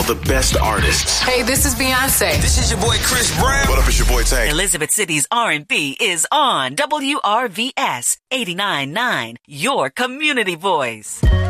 all the best artists. Hey, this is Beyonce. This is your boy Chris Brown. What up, it's your boy Tank. Elizabeth City's R&B is on WRVS 89.9, your community voice.